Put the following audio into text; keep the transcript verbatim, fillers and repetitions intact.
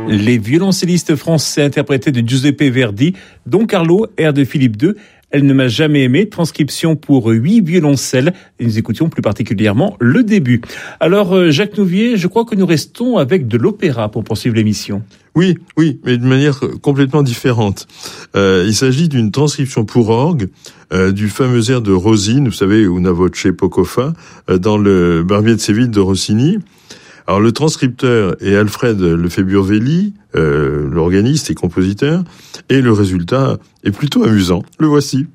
Les violoncellistes français interprétés de Giuseppe Verdi, Don Carlo, air de Philippe deux, Elle ne m'a jamais aimé, transcription pour huit violoncelles. Et nous écoutions plus particulièrement le début. Alors, Jacques Nouvier, je crois que nous restons avec de l'opéra pour poursuivre l'émission. Oui, oui, mais de manière complètement différente. Euh, il s'agit d'une transcription pour orgue euh, du fameux air de Rosine, vous savez, Una voce poco fa, euh, dans le Barbier de Séville de Rossini. Alors le transcripteur est Alfred Lefebvre-Velli, euh, l'organiste et compositeur, et le résultat est plutôt amusant. Le voici.